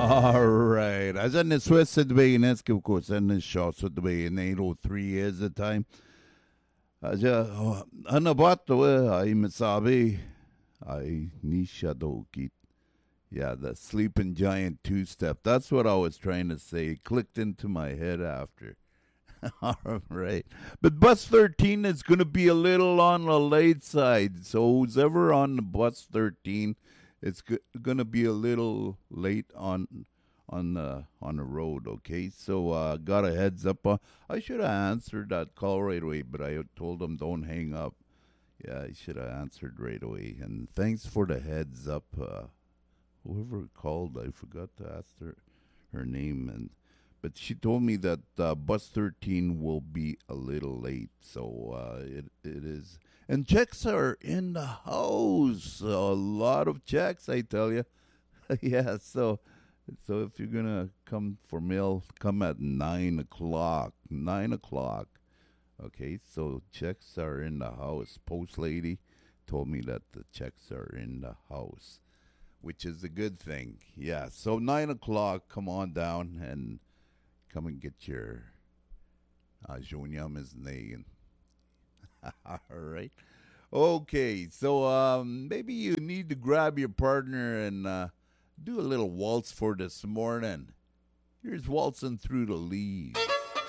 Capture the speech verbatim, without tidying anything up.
Alright. As in the Swiss at the bay in Esk, of course, and the shots at the bay in eight oh three years at the time. As a Anabato, I Misabi, I Nishadokit. Yeah, the sleeping giant two step. That's what I was trying to say. It clicked into my head after. All right. But bus thirteen is going to be a little on the late side. So who's ever on the bus thirteen, it's g- going to be a little late on on the on the road, okay? So uh got a heads up. Uh, I should have answered that call right away, but I told them don't hang up. Yeah, I should have answered right away. And thanks for the heads up. Uh whoever called, I forgot to ask her her name, and but she told me that uh, bus thirteen will be a little late, so uh, it it is. And checks are in the house. A lot of checks, I tell you. Yeah, so so if you're gonna come for mail, come at nine o'clock. Nine o'clock. Okay, so checks are in the house. Post lady told me that the checks are in the house, which is a good thing. Yeah, so nine o'clock, come on down and come and get your uh, Junior Misnay. All right. Okay, so um, maybe you need to grab your partner and uh, do a little waltz for this morning. Here's Waltzing Through the Leaves.